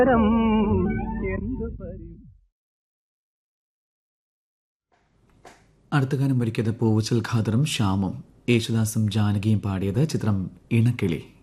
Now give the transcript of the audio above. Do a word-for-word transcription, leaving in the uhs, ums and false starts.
അടുത്ത ഗാനം ഒരുക്കിയത് പൂവച്ചൽ ഖാദറും ശ്യാമും യേശുദാസും ജാനകിയും പാടിയത് ചിത്രം ഇണക്കിളി.